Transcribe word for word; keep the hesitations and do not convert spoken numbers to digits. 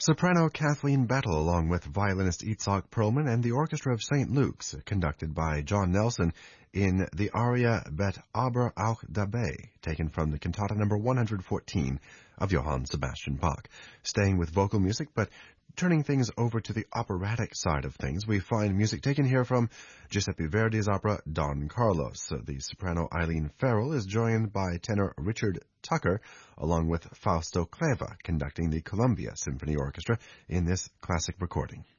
Soprano Kathleen Bettel, along with violinist Itzhak Perlman and the Orchestra of Saint Luke's, conducted by John Nelson in the aria Bet aber auch dabei, taken from the cantata number one hundred fourteen of Johann Sebastian Bach. Staying with vocal music, but turning things over to the operatic side of things, we find music taken here from Giuseppe Verdi's opera Don Carlos. The soprano Eileen Farrell is joined by tenor Richard Tucker, along with Fausto Cleva, conducting the Columbia Symphony Orchestra in this classic recording.